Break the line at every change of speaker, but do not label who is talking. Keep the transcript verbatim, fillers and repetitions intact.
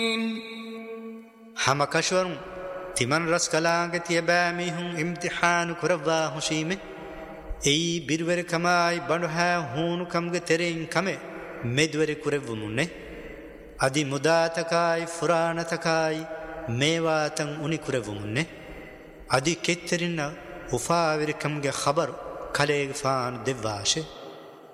حمكشورم تمن رس كلانگت يباميهم امتحان كروا هشيمه اي بيرور كماي بنها هون كمگ ترين كمه مدور كرومنه ادي مداتكاي فرانتكاي ميواتن اني كرومنه ادي كترنا وفاور كمگ خبر كليغ فان دواشه